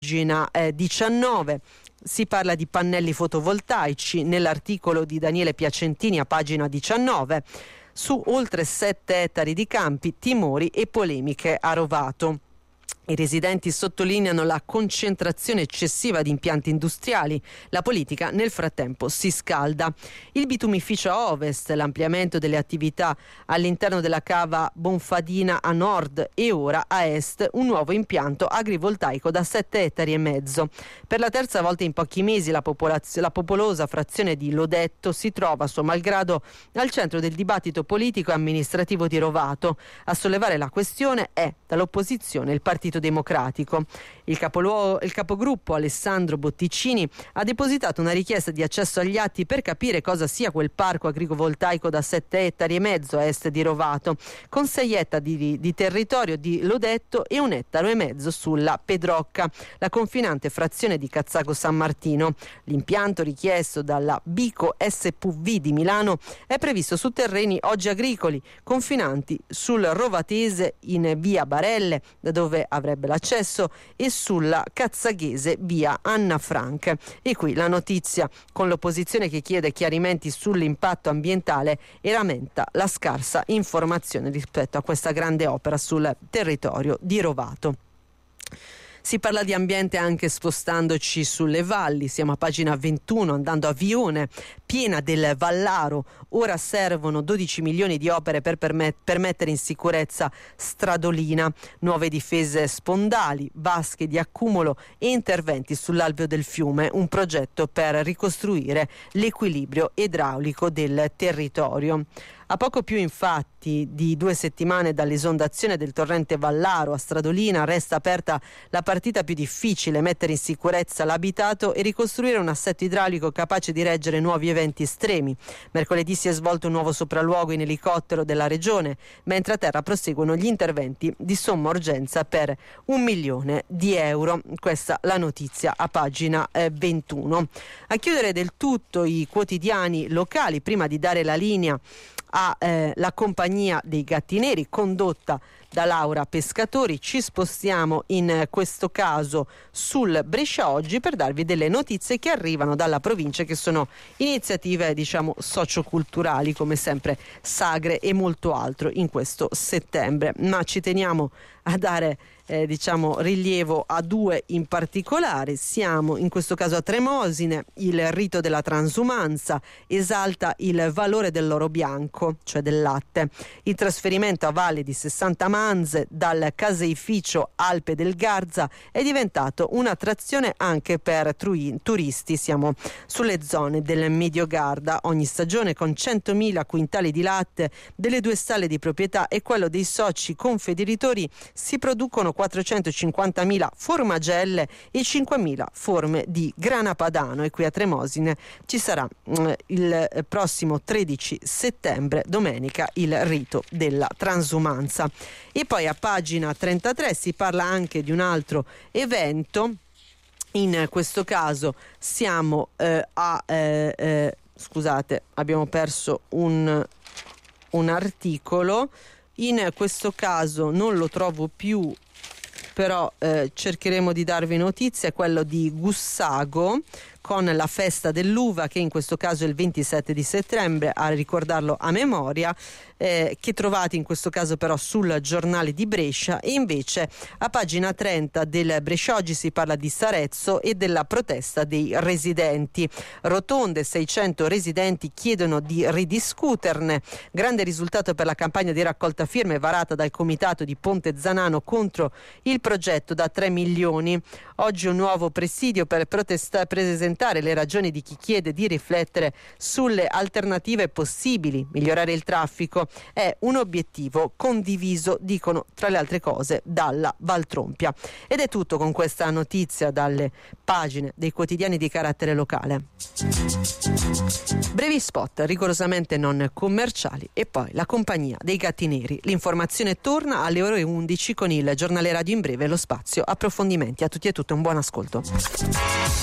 pagina 19. Si parla di pannelli fotovoltaici nell'articolo di Daniele Piacentini a pagina 19. Su oltre 7 ettari di campi, timori e polemiche a Rovato. I residenti sottolineano la concentrazione eccessiva di impianti industriali. La politica nel frattempo si scalda. Il bitumificio a ovest, l'ampliamento delle attività all'interno della cava Bonfadina a nord e ora a est un nuovo impianto agrivoltaico da 7,5 ettari. Per la terza volta in pochi mesi la popolosa frazione di Lodetto si trova, suo malgrado, al centro del dibattito politico e amministrativo di Rovato. A sollevare la questione è, dall'opposizione, il Partito Democratico. Il capogruppo Alessandro Botticini ha depositato una richiesta di accesso agli atti per capire cosa sia quel parco agrivoltaico da 7,5 ettari a est di Rovato, con 6 ettari di territorio di Lodetto e 1,5 ettari sulla Pedrocca, la confinante frazione di Cazzago San Martino. L'impianto richiesto dalla Bico SPV di Milano è previsto su terreni oggi agricoli, confinanti sul Rovatese in via Barelle, da dove avrebbe l'accesso, e sulla Cazzaghese via Anna Frank. E qui la notizia con l'opposizione che chiede chiarimenti sull'impatto ambientale e lamenta la scarsa informazione rispetto a questa grande opera sul territorio di Rovato. Si parla di ambiente anche spostandoci sulle valli. Siamo a pagina 21, andando a Vione, piena del Vallaro. Ora servono 12 milioni di opere per mettere in sicurezza Stradolina, nuove difese spondali, vasche di accumulo e interventi sull'alveo del fiume, un progetto per ricostruire l'equilibrio idraulico del territorio. A poco più infatti di 2 settimane dall'esondazione del torrente Vallaro a Stradolina resta aperta la partita più difficile: mettere in sicurezza l'abitato e ricostruire un assetto idraulico capace di reggere nuovi eventi estremi. Mercoledì si è svolto un nuovo sopralluogo in elicottero della regione, mentre a terra proseguono gli interventi di somma urgenza per 1 milione di euro. Questa la notizia a pagina 21. A chiudere del tutto i quotidiani locali, prima di dare la linea la compagnia dei Gatti Neri condotta da Laura Pescatori, ci spostiamo in questo caso sul Brescia Oggi per darvi delle notizie che arrivano dalla provincia, che sono iniziative socioculturali, come sempre sagre e molto altro in questo settembre, ma ci teniamo a dare rilievo a 2 in particolare. Siamo in questo caso a Tremosine. Il rito della transumanza esalta il valore dell'oro bianco, cioè del latte. Il trasferimento a valle di 60 manze dal caseificio Alpe del Garza è diventato un'attrazione anche per turisti. Siamo sulle zone del Mediogarda. Ogni stagione, con 100.000 quintali di latte delle 2 stalle di proprietà e quello dei soci confederitori, si producono 450.000 formagelle e 5.000 forme di grana padano. E qui a Tremosine ci sarà il prossimo 13 settembre, domenica, il rito della transumanza. E poi a pagina 33 si parla anche di un altro evento. In questo caso siamo scusate, abbiamo perso un articolo. In questo caso non lo trovo più, però cercheremo di darvi notizie. Quello di Gussago, con la festa dell'uva, che in questo caso è il 27 di settembre, a ricordarlo a memoria, che trovate in questo caso però sul giornale di Brescia. E invece a pagina 30 del Brescia Oggi si parla di Sarezzo e della protesta dei residenti. Rotonde, 600 residenti chiedono di ridiscuterne. Grande risultato per la campagna di raccolta firme varata dal comitato di Ponte Zanano contro il progetto da 3 milioni. Oggi un nuovo presidio per presentare le ragioni di chi chiede di riflettere sulle alternative possibili. Migliorare il traffico è un obiettivo condiviso, dicono tra le altre cose dalla Valtrompia. Ed è tutto con questa notizia dalle pagine dei quotidiani di carattere locale. Brevi spot rigorosamente non commerciali e poi la compagnia dei Gatti Neri. L'informazione torna alle ore 11 con il giornale radio in breve, lo spazio approfondimenti. A tutti e tutte un buon ascolto.